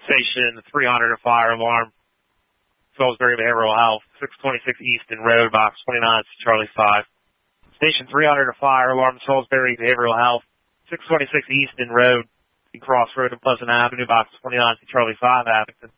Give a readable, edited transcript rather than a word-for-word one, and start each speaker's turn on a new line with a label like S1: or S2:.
S1: Station 300, a fire alarm. Salisbury Behavioral Health, 626 Easton Road, box 29, Charlie 5. Station 300, a fire alarm, Salisbury Behavioral Health, 626 Easton Road, Crossroad and Pleasant Avenue, box 29, Charlie 5, Abington.